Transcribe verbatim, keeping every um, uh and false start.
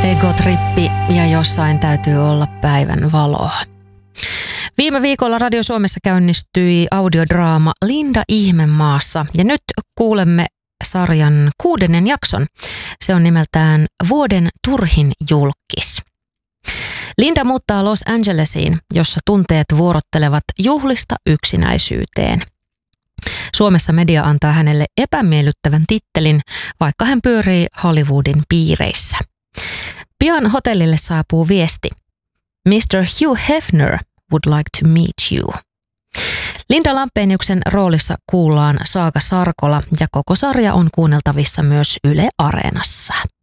Egotrippi ja jossain täytyy olla päivän valoa. Viime viikolla Radio Suomessa käynnistyi audiodraama Linda Ihmemaassa ja nyt kuulemme sarjan kuudennen jakson. Se on nimeltään Vuoden turhin julkkis. Linda muuttaa Los Angelesiin, jossa tunteet vuorottelevat juhlista yksinäisyyteen. Suomessa media antaa hänelle epämiellyttävän tittelin, vaikka hän pyörii Hollywoodin piireissä. Pian hotellille saapuu viesti. mister Hugh Hefner would like to meet you. Linda Lampeniuksen roolissa kuullaan Saga Sarkola ja koko sarja on kuunneltavissa myös Yle Areenassa.